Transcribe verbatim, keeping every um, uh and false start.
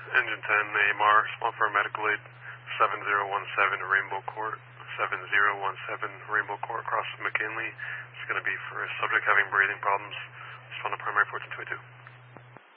Engine ten, A M R, small for medical aid, seven zero one seven Rainbow Court, seven zero one seven Rainbow Court, across from McKinley. It's going to be for a subject having breathing problems. Respond to primary fourteen twenty-two.